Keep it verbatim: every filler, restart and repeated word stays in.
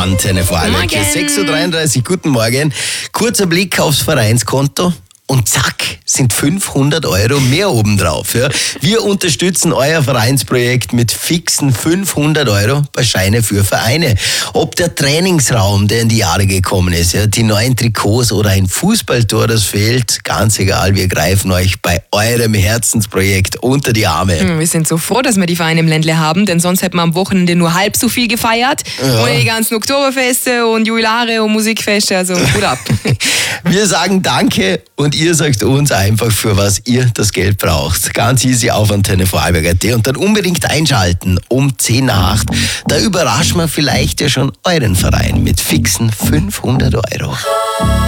Antenne Vorarlberg. sechs Uhr dreiunddreißig, guten Morgen. Kurzer Blick aufs Vereinskonto. Und zack, sind fünfhundert Euro mehr obendrauf. Ja. Wir unterstützen euer Vereinsprojekt mit fixen fünfhundert Euro bei Scheine für Vereine. Ob der Trainingsraum, der in die Jahre gekommen ist, ja, die neuen Trikots oder ein Fußballtor, das fehlt, ganz egal, wir greifen euch bei eurem Herzensprojekt unter die Arme. Wir sind so froh, dass wir die Vereine im Ländle haben, denn sonst hätten wir am Wochenende nur halb so viel gefeiert. Ja. Und die ganzen Oktoberfeste und Jubilare und Musikfeste, also gut ab. Wir sagen Danke und ihr sagt uns einfach, für was ihr das Geld braucht. Ganz easy auf Antenne Vorarlberg punkt at und dann unbedingt einschalten um zehn nach acht. Da überraschen wir vielleicht ja schon euren Verein mit fixen fünfhundert Euro.